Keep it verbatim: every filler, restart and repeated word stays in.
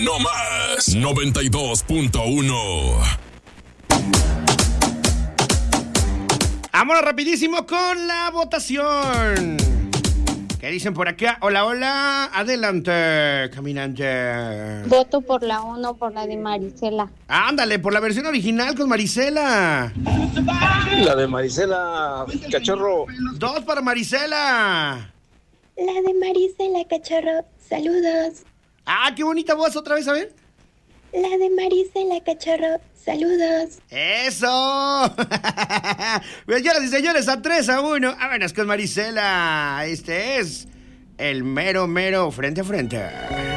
No más. noventa y dos punto uno. Vámonos rapidísimo con la votación. ¿Qué dicen por acá? Hola, hola. Adelante, caminante. Voto por la uno, por la de Marisela. Ándale, por la versión original con Marisela. La de Marisela, cachorro. Dos para Marisela. La de Marisela, cachorro. Saludos. Ah, qué bonita voz, otra vez, a ver. La de Marisela, cachorro. Saludos. ¡Eso! Señoras y señores, a tres a uno. Vámonos con Marisela. Este es el mero, mero frente a frente.